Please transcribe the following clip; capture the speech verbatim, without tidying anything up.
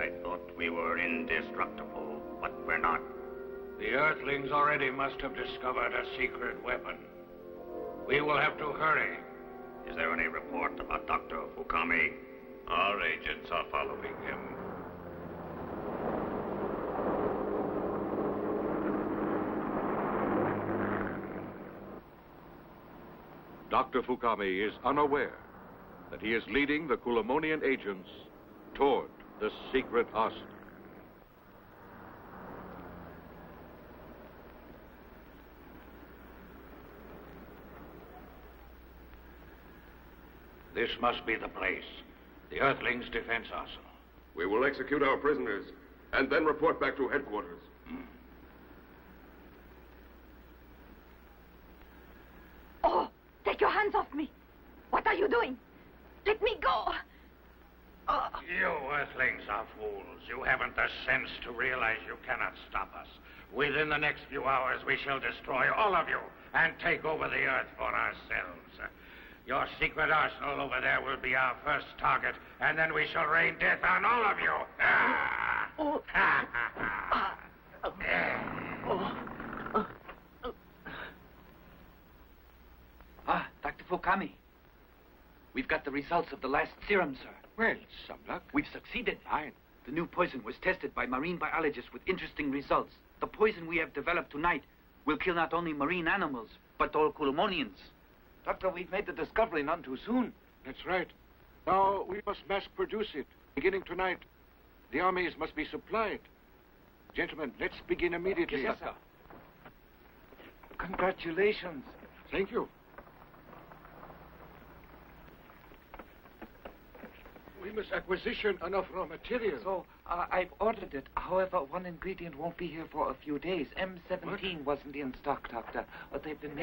I thought we were indestructible, but we're not. The Earthlings already must have discovered a secret weapon. We will have to hurry. Is there any report about Doctor Fukami? Our agents are following him. Doctor Fukami is unaware that he is leading the Kulamonian agents toward the secret arsenal. This must be the place. The Earthlings' defense arsenal. We will execute our prisoners and then report back to headquarters. Hmm. Oh, take your hands off me. What are you doing? Let me go. Oh. You Earthlings are fools. You haven't the sense to realize you cannot stop us. Within the next few hours, we shall destroy all of you and take over the Earth for ourselves. Your secret arsenal over there will be our first target, and then we shall rain death on all of you. Ah! Oh. Ah, Doctor Fukami. We've got the results of the last serum, sir. Well, some luck. We've succeeded. Fine. The new poison was tested by marine biologists with interesting results. The poison we have developed tonight will kill not only marine animals, but all Kulamonians. Doctor, we've made the discovery none too soon. That's right. Now we must mass produce it. Beginning tonight, the armies must be supplied. Gentlemen, let's begin immediately. Yes, sir. Congratulations. Thank you. We must acquisition enough raw material. So, uh, I've ordered it. However, one ingredient won't be here for a few days. M seventeen wasn't in stock, Doctor. Uh, they've been